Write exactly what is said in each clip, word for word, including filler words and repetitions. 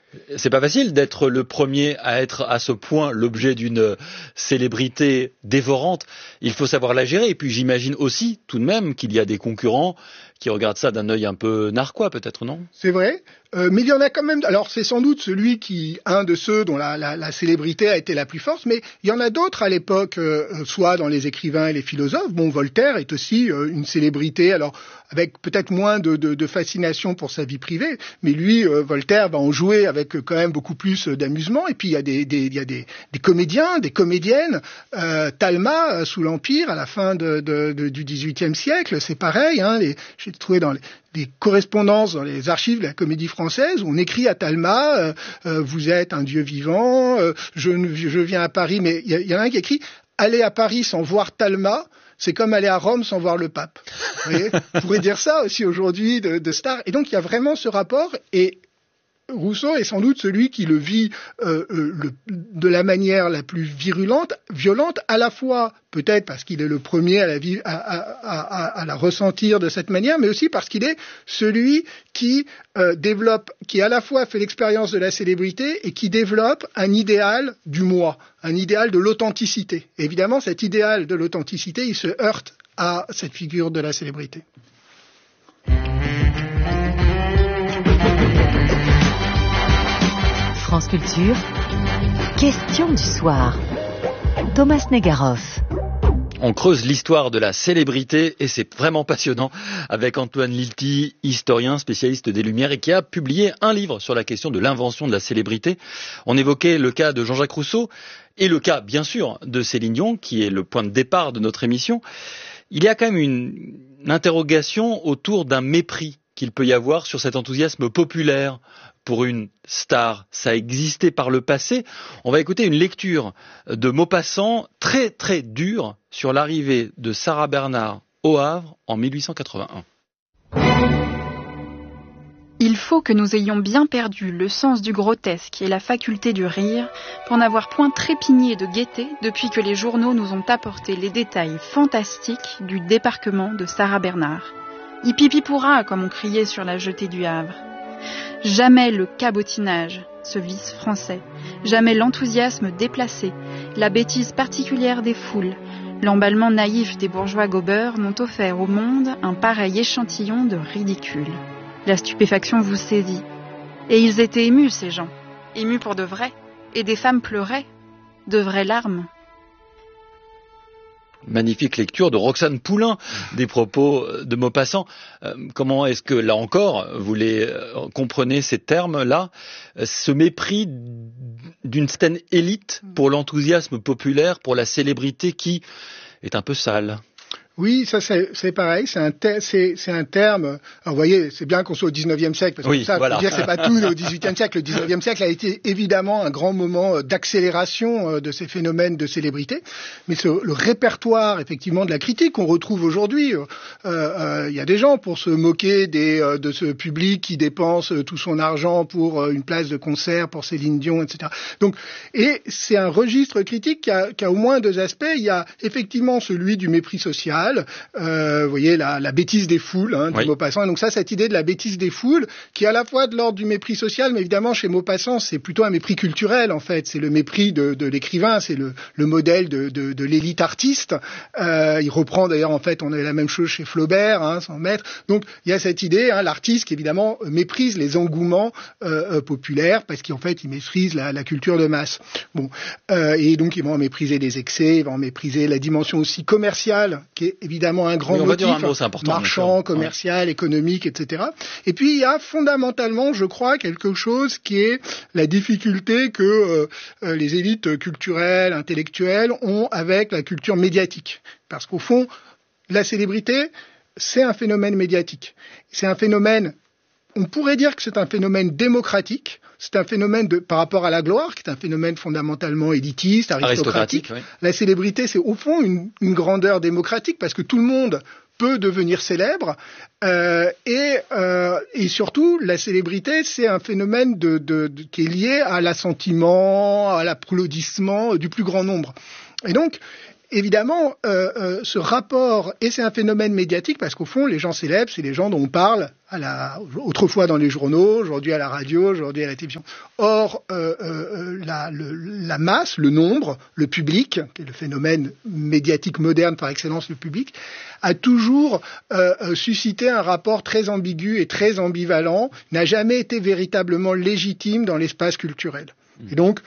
C'est pas facile d'être le premier à être à ce point l'objet d'une célébrité dévorante. Il faut savoir la gérer. Et puis j'imagine aussi, tout de même, qu'il y a des concurrents qui regardent ça d'un œil un peu narquois, peut-être, non? C'est vrai. Euh, mais il y en a quand même. Alors c'est sans doute celui qui, un de ceux dont la, la, la célébrité a été la plus forte, mais il y en a d'autres à l'époque, euh, soit dans les écrivains et les philosophes. Bon, Voltaire est aussi euh, une célébrité, alors avec peut-être moins de, de, de fascination pour sa vie privée, mais lui, euh, Voltaire va en jouer avec euh, quand même beaucoup plus euh, d'amusement. Et puis il y a des, des, il y a des, des comédiens, des comédiennes. Euh, Talma euh, sous l'Empire, à la fin de, de, de, du dix-huitième siècle, c'est pareil. Hein, les, j'ai trouvé dans les des correspondances dans les archives de la Comédie Française, où on écrit à Talma euh, euh, vous êtes un dieu vivant, euh, je, je viens à Paris, mais il y, y en a un qui écrit aller à Paris sans voir Talma, c'est comme aller à Rome sans voir le pape. Vous voyez, on pourrait dire ça aussi aujourd'hui de, de Star. Et donc il y a vraiment ce rapport, et Rousseau est sans doute celui qui le vit euh, euh, le, de la manière la plus virulente, violente, à la fois peut-être parce qu'il est le premier à la, vi- à, à, à, à la ressentir de cette manière, mais aussi parce qu'il est celui qui euh, développe, qui à la fois fait l'expérience de la célébrité et qui développe un idéal du moi, un idéal de l'authenticité. Et évidemment, cet idéal de l'authenticité, il se heurte à cette figure de la célébrité. France Culture, question du soir. Thomas Negaroff. On creuse l'histoire de la célébrité et c'est vraiment passionnant avec Antoine Lilti, historien, spécialiste des Lumières et qui a publié un livre sur la question de l'invention de la célébrité. On évoquait le cas de Jean-Jacques Rousseau et le cas, bien sûr, de Céline Dion, qui est le point de départ de notre émission. Il y a quand même une, une interrogation autour d'un mépris qu'il peut y avoir sur cet enthousiasme populaire pour une star. Ça a existé par le passé. On va écouter une lecture de Maupassant très très dure sur l'arrivée de Sarah Bernhardt au Havre en mille huit cent quatre-vingt-un. Il faut que nous ayons bien perdu le sens du grotesque et la faculté du rire pour n'avoir point trépigné de gaieté depuis que les journaux nous ont apporté les détails fantastiques du débarquement de Sarah Bernhardt. Hippipippoura, comme on criait sur la jetée du Havre. Jamais le cabotinage, ce vice français, jamais l'enthousiasme déplacé, la bêtise particulière des foules, l'emballement naïf des bourgeois gobeurs n'ont offert au monde un pareil échantillon de ridicule. La stupéfaction vous saisit. Et ils étaient émus, ces gens, émus pour de vrai, et des femmes pleuraient, de vraies larmes. Magnifique lecture de Roxane Poulain des propos de Maupassant. Euh, comment est-ce que, là encore, vous les euh, comprenez ces termes-là, euh, ce mépris d'une certaine élite pour l'enthousiasme populaire, pour la célébrité qui est un peu sale? Oui, ça c'est, c'est pareil, c'est un, ter- c'est, c'est un terme. Alors vous voyez, c'est bien qu'on soit au dix-neuvième siècle, parce que oui, ça, voilà. faut dire, c'est pas tout au dix-huitième siècle. Le dix-neuvième siècle a été évidemment un grand moment d'accélération de ces phénomènes de célébrité, mais ce, le répertoire effectivement de la critique qu'on retrouve aujourd'hui, il euh, euh, y a des gens pour se moquer des, euh, de ce public qui dépense tout son argent pour euh, une place de concert pour Céline Dion, et cetera. Donc, et c'est un registre critique qui a, qui a au moins deux aspects. Il y a effectivement celui du mépris social. Euh, vous voyez la, la bêtise des foules, hein, de oui. Maupassant. Et donc ça, cette idée de la bêtise des foules, qui est à la fois de l'ordre du mépris social, mais évidemment chez Maupassant, c'est plutôt un mépris culturel en fait. C'est le mépris de, de l'écrivain, c'est le, le modèle de, de, de l'élite artiste. Euh, il reprend d'ailleurs en fait, on a la même chose chez Flaubert, hein, son maître. Donc il y a cette idée, hein, l'artiste qui évidemment méprise les engouements euh, populaires parce qu'en fait il méprise la, la culture de masse. Bon, euh, et donc ils vont en mépriser les excès, ils vont en mépriser la dimension aussi commerciale qui est évidemment un grand oui, motif, un mot, marchand, commercial, ouais. économique, et cetera. Et puis il y a fondamentalement, je crois, quelque chose qui est la difficulté que euh, les élites culturelles, intellectuelles ont avec la culture médiatique. Parce qu'au fond, la célébrité, c'est un phénomène médiatique. C'est un phénomène, on pourrait dire que c'est un phénomène démocratique. C'est un phénomène de, par rapport à la gloire, qui est un phénomène fondamentalement élitiste, aristocratique. aristocratique oui. La célébrité, c'est au fond une, une grandeur démocratique parce que tout le monde peut devenir célèbre. Euh, et, euh, et surtout, la célébrité, c'est un phénomène de, de, de, qui est lié à l'assentiment, à l'applaudissement du plus grand nombre. Et donc, évidemment, euh, euh, ce rapport, et c'est un phénomène médiatique, parce qu'au fond, les gens célèbres, c'est les gens dont on parle à la, autrefois dans les journaux, aujourd'hui à la radio, aujourd'hui à la télévision. Or, euh, euh, la, le, la masse, le nombre, le public, qui est le phénomène médiatique moderne par excellence, le public, a toujours euh, suscité un rapport très ambigu et très ambivalent, n'a jamais été véritablement légitime dans l'espace culturel. Et donc,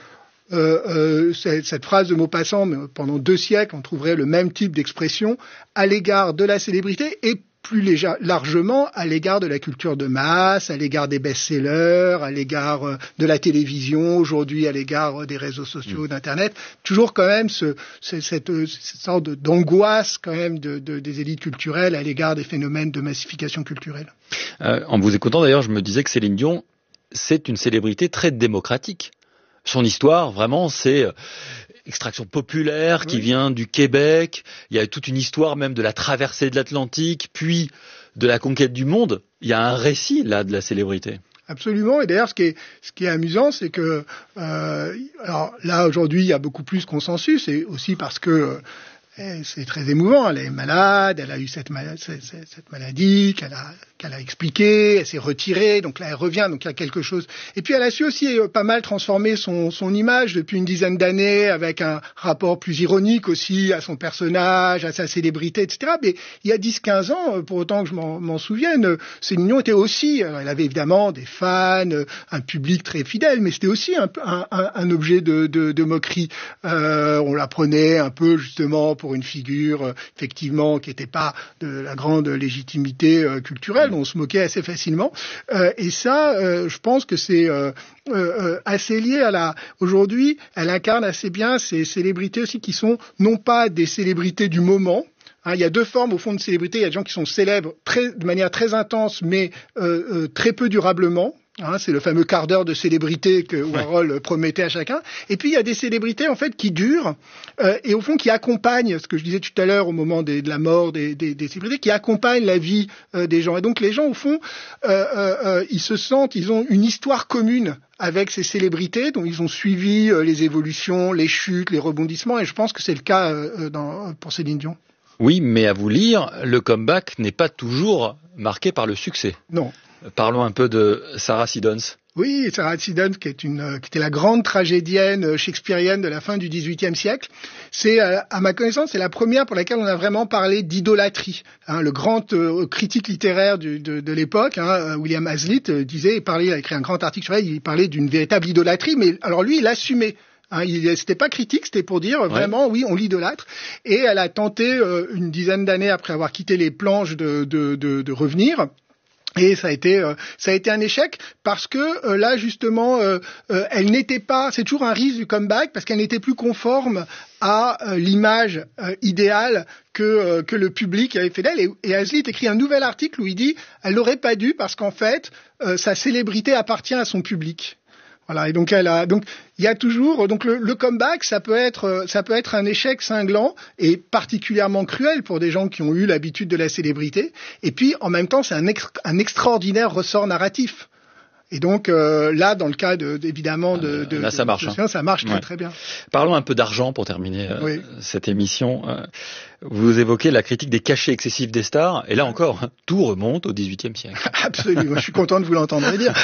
Euh, euh, cette phrase de Maupassant, mais pendant deux siècles, on trouverait le même type d'expression à l'égard de la célébrité et plus léger, largement à l'égard de la culture de masse, à l'égard des best-sellers, à l'égard euh, de la télévision, aujourd'hui à l'égard euh, des réseaux sociaux, mmh. d'Internet. Toujours quand même ce, ce, cette, cette sorte de, d'angoisse quand même de, de, des élites culturelles à l'égard des phénomènes de massification culturelle. Euh, en vous écoutant d'ailleurs, je me disais que Céline Dion, c'est une célébrité très démocratique. Son histoire, vraiment, c'est extraction populaire qui oui. vient du Québec. Il y a toute une histoire même de la traversée de l'Atlantique, puis de la conquête du monde. Il y a un récit, là, de la célébrité. Absolument. Et d'ailleurs, ce qui est, ce qui est amusant, c'est que, euh, alors là, aujourd'hui, il y a beaucoup plus de consensus, et aussi parce que euh, c'est très émouvant. Elle est malade, elle a eu cette, mal- cette, cette maladie qu'elle a, qu'elle a expliquée, elle s'est retirée, donc là elle revient, donc il y a quelque chose. Et puis elle a su aussi euh, pas mal transformer son, son image depuis une dizaine d'années, avec un rapport plus ironique aussi à son personnage, à sa célébrité, et cetera. Mais il y a dix quinze ans, pour autant que je m'en, m'en souvienne, Céline Dion était aussi, elle avait évidemment des fans, un public très fidèle, mais c'était aussi un, un, un objet de, de, de moquerie. Euh, on la prenait un peu justement pour une figure euh, effectivement qui n'était pas de la grande légitimité euh, culturelle, dont on se moquait assez facilement. Euh, et ça, euh, je pense que c'est euh, euh, assez lié à la... Aujourd'hui, elle incarne assez bien ces célébrités aussi qui sont non pas des célébrités du moment. Hein, il y a deux formes au fond de célébrité. Il y a des gens qui sont célèbres très, de manière très intense, mais euh, euh, très peu durablement. Hein, c'est le fameux quart d'heure de célébrité que Warhol ouais. promettait à chacun. Et puis il y a des célébrités en fait qui durent euh, et au fond qui accompagnent, ce que je disais tout à l'heure au moment des, de la mort des, des, des célébrités, qui accompagnent la vie euh, des gens. Et donc les gens au fond, euh, euh, ils se sentent, ils ont une histoire commune avec ces célébrités, dont ils ont suivi euh, les évolutions, les chutes, les rebondissements. Et je pense que c'est le cas euh, dans, pour Céline Dion. Oui, mais à vous lire, le comeback n'est pas toujours marqué par le succès. Non. Parlons un peu de Sarah Siddons. Oui, Sarah Siddons, qui est une, qui était la grande tragédienne shakespearienne de la fin du dix-huitième siècle. C'est, à ma connaissance, c'est la première pour laquelle on a vraiment parlé d'idolâtrie. Hein, le grand euh, critique littéraire du, de, de l'époque, hein, William Hazlitt, euh, disait, il parlait, il a écrit un grand article sur elle, il parlait d'une véritable idolâtrie, mais alors lui, il assumait. Hein, il, c'était pas critique, c'était pour dire vraiment, ouais. oui, on l'idolâtre. Et elle a tenté, euh, une dizaine d'années après avoir quitté les planches, de, de, de, de revenir. Et ça a été euh, ça a été un échec parce que euh, là justement euh, euh, elle n'était pas, c'est toujours un risque du comeback parce qu'elle n'était plus conforme à euh, l'image euh, idéale que euh, que le public avait fait d'elle. Et, et Hazlitt écrit un nouvel article où il dit elle n'aurait pas dû parce qu'en fait euh, sa célébrité appartient à son public. Voilà, et donc elle a donc il y a toujours donc le, le comeback, ça peut être ça peut être un échec cinglant et particulièrement cruel pour des gens qui ont eu l'habitude de la célébrité. Et puis en même temps, c'est un, ex, un extraordinaire ressort narratif. Et donc euh, là, dans le cas de, évidemment de, de, là, ça de, marche, de, hein. ça marche très ouais. très bien. Parlons un peu d'argent pour terminer euh, oui. cette émission. Euh, vous évoquez la critique des cachets excessifs des stars, et là encore, tout remonte au dix-huitième siècle. Absolument, je suis content de vous l'entendre dire.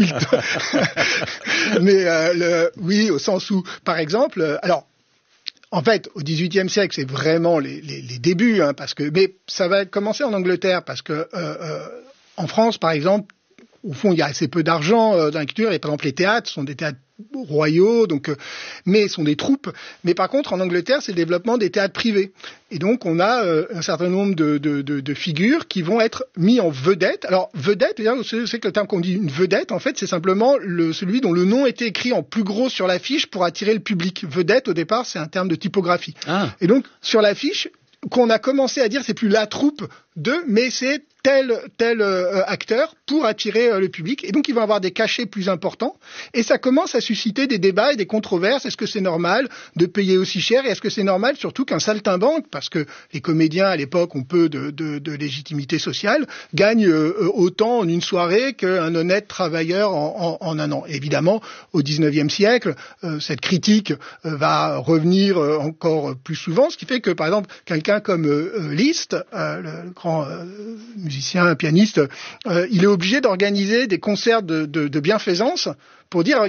Mais euh, le, oui, au sens où, par exemple, euh, alors. En fait, au dix-huitième siècle, c'est vraiment les, les, les débuts, hein, parce que, mais ça va commencer en Angleterre, parce que euh, euh, en France, par exemple, au fond, il y a assez peu d'argent euh, dans la culture. Et par exemple, les théâtres sont des théâtres royaux, donc, euh, mais sont des troupes. Mais par contre, en Angleterre, c'est le développement des théâtres privés. Et donc, on a euh, un certain nombre de, de, de, de figures qui vont être mis en vedette. Alors, vedette, c'est, c'est que le terme qu'on dit une vedette, en fait, c'est simplement le, celui dont le nom était écrit en plus gros sur l'affiche pour attirer le public. Vedette, au départ, c'est un terme de typographie. Ah. Et donc, sur l'affiche, qu'on a commencé à dire, c'est plus la troupe de mais c'est tel tel euh, acteur pour attirer euh, le public, et donc ils vont avoir des cachets plus importants, et ça commence à susciter des débats et des controverses. Est-ce que c'est normal de payer aussi cher, et est-ce que c'est normal surtout qu'un saltimbanque, parce que les comédiens à l'époque ont peu de, de, de légitimité sociale, gagnent euh, autant en une soirée qu'un honnête travailleur en, en, en un an. Et évidemment, au dix-neuvième siècle, euh, cette critique euh, va revenir euh, encore plus souvent, ce qui fait que par exemple quelqu'un comme euh, Liszt, euh, le grand euh, musicien, pianiste, euh, il est obligé d'organiser des concerts de, de, de bienfaisance pour dire